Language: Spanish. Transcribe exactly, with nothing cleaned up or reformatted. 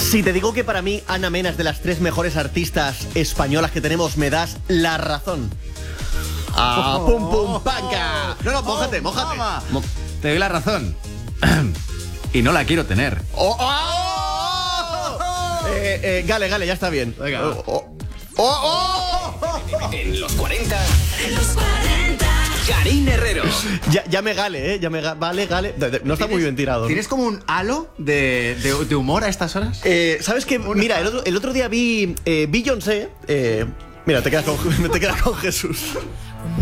Si te digo que para mí Ana Mena es de las tres mejores artistas españolas que tenemos, me das la razón. ¡Ah, pum, pum, panca! No, no, mójate, mójate. Mo- Te doy la razón. Y no la quiero tener. ¡Oh, oh! Eh, eh, Gale, Gale, ya está bien. Venga. Oh, oh. ¡Oh, oh! En los cuarenta. En los cuarenta. Karin Herrero. Ya, ya me Gale, ¿eh? Ya me ga- Vale, Gale. De- de- No está muy bien tirado, ¿no? ¿Tienes como un halo de, de, de humor a estas horas? Eh, ¿Sabes qué? Mira, el otro, el otro día vi eh, Beyoncé. Eh, mira, te quedas con, te quedas con Jesús.